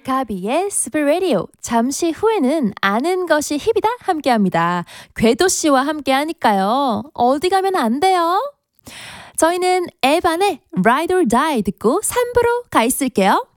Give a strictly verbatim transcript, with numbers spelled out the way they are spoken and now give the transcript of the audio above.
가비의 스프 라디오. 잠시 후에는 아는 것이 힙이다 함께합니다. 궤도 씨와 함께하니까요. 어디 가면 안 돼요. 저희는 에반의 Ride or Die 듣고 삼 부로 가 있을게요.